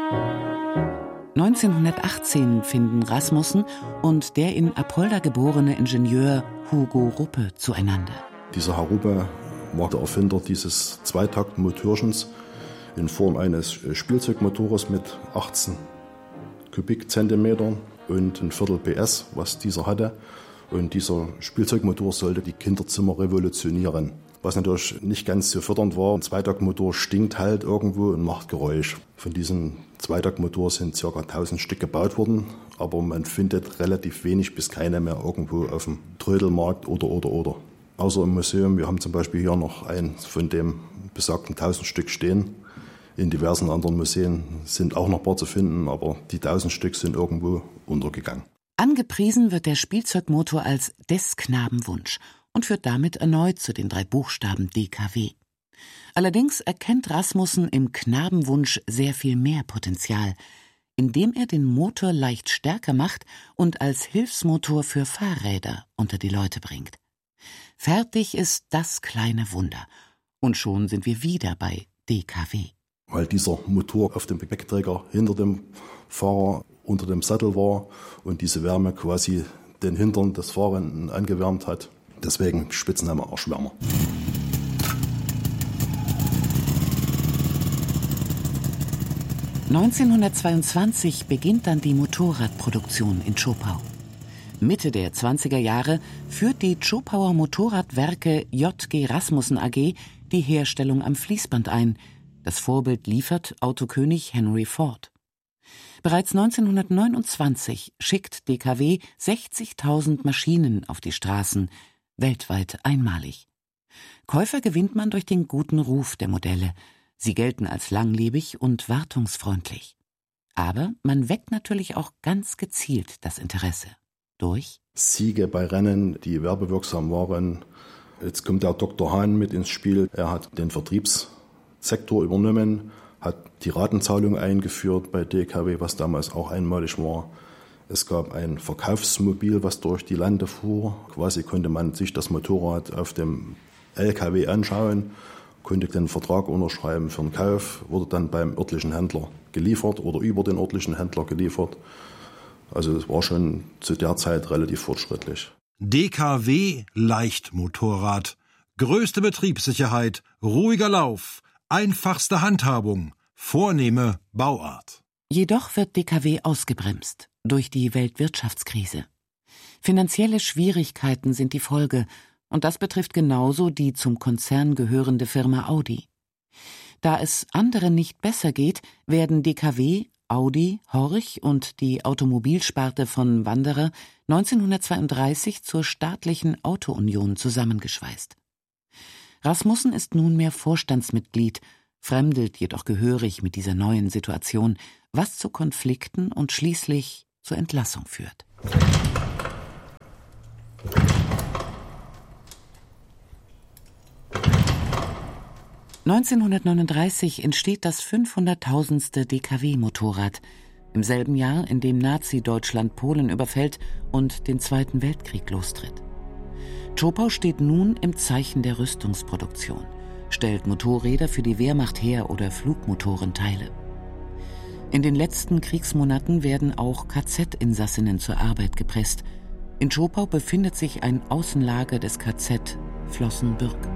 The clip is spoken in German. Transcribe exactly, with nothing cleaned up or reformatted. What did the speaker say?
neunzehnhundertachtzehn finden Rasmussen und der in Apolda geborene Ingenieur Hugo Ruppe zueinander. Dieser Herr Ruppe war der Erfinder dieses Zweitaktmotorchens in Form eines Spielzeugmotors mit achtzehn Kubikzentimetern und ein Viertel P S, was dieser hatte. Und dieser Spielzeugmotor sollte die Kinderzimmer revolutionieren. Was natürlich nicht ganz so fördernd war. Ein Zweitaktmotor stinkt halt irgendwo und macht Geräusch. Von diesem Zweitaktmotor sind ca. tausend Stück gebaut worden, aber man findet relativ wenig bis keine mehr irgendwo auf dem Trödelmarkt oder, oder, oder. Außer im Museum, wir haben zum Beispiel hier noch einen von dem besagten tausend Stück stehen. In diversen anderen Museen sind auch noch ein paar zu finden, aber die tausend Stück sind irgendwo untergegangen. Angepriesen wird der Spielzeugmotor als des Knaben Wunsch und führt damit erneut zu den drei Buchstaben D K W. Allerdings erkennt Rasmussen im Knabenwunsch sehr viel mehr Potenzial, indem er den Motor leicht stärker macht und als Hilfsmotor für Fahrräder unter die Leute bringt. Fertig ist das kleine Wunder. Und schon sind wir wieder bei D K W. Weil dieser Motor auf dem Gepäckträger hinter dem Fahrer unter dem Sattel war und diese Wärme quasi den Hintern des Fahrenden angewärmt hat. Deswegen Spitzname Arschwärmer. neunzehnhundertzweiundzwanzig beginnt dann die Motorradproduktion in Zschopau. Mitte der zwanziger Jahre führt die Zschopauer Motorradwerke J G Rasmussen A G die Herstellung am Fließband ein. Das Vorbild liefert Autokönig Henry Ford. Bereits neunzehnhundertneunundzwanzig schickt D K W sechzigtausend Maschinen auf die Straßen, weltweit einmalig. Käufer gewinnt man durch den guten Ruf der Modelle. Sie gelten als langlebig und wartungsfreundlich. Aber man weckt natürlich auch ganz gezielt das Interesse. Durch Siege bei Rennen, die werbewirksam waren. Jetzt kommt der Doktor Hahn mit ins Spiel. Er hat den Vertriebssektor übernommen, hat die Ratenzahlung eingeführt bei D K W, was damals auch einmalig war. Es gab ein Verkaufsmobil, was durch die Lande fuhr. Quasi konnte man sich das Motorrad auf dem L K W anschauen, konnte den Vertrag unterschreiben für den Kauf, wurde dann beim örtlichen Händler geliefert oder über den örtlichen Händler geliefert. Also es war schon zu der Zeit relativ fortschrittlich. D K W Leichtmotorrad. Größte Betriebssicherheit, ruhiger Lauf, einfachste Handhabung, vornehme Bauart. Jedoch wird D K W ausgebremst durch die Weltwirtschaftskrise. Finanzielle Schwierigkeiten sind die Folge, und das betrifft genauso die zum Konzern gehörende Firma Audi. Da es anderen nicht besser geht, werden D K W, Audi, Horch und die Automobilsparte von Wanderer neunzehnhundertzweiunddreißig zur staatlichen Auto-Union zusammengeschweißt. Rasmussen ist nunmehr Vorstandsmitglied, fremdelt jedoch gehörig mit dieser neuen Situation, was zu Konflikten und schließlich zur Entlassung führt. neunzehnhundertneununddreißig entsteht das fünfhunderttausendste D K W-Motorrad, im selben Jahr, in dem Nazi-Deutschland Polen überfällt und den Zweiten Weltkrieg lostritt. Zschopau steht nun im Zeichen der Rüstungsproduktion, stellt Motorräder für die Wehrmacht her oder Flugmotorenteile. In den letzten Kriegsmonaten werden auch K Z-Insassinnen zur Arbeit gepresst. In Zschopau befindet sich ein Außenlager des K Z Flossenbürg.